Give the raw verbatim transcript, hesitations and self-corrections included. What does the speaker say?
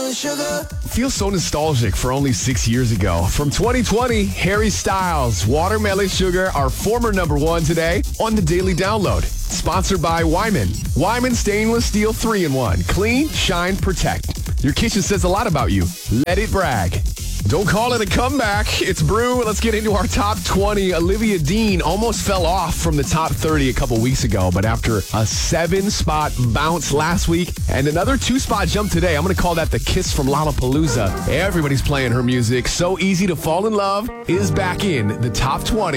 Watermelon sugar. Feels so nostalgic for only six years ago. From twenty twenty, Harry Styles, Watermelon Sugar, our former number one today on the Daily Download. Sponsored by Wyman. Wyman Stainless Steel three in one. Clean, shine, protect. Your kitchen says a lot about you. Let it brag. Don't call it a comeback. It's Brew. Let's get into our top twenty. Olivia Dean almost fell off from the top thirty a couple weeks ago, but after a seven-spot bounce last week and another two-spot jump today, I'm going to call that the kiss from Lollapalooza. Everybody's playing her music. So Easy to Fall in Love is back in the top twenty.